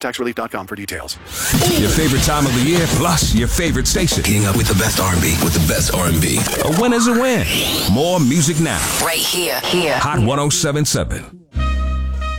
TaxRelief.com for details. Your favorite time of the year, plus your favorite station. Getting up with the best R&B, with the best R&B. A win is a win. More music now. Right here. Hot 107.7.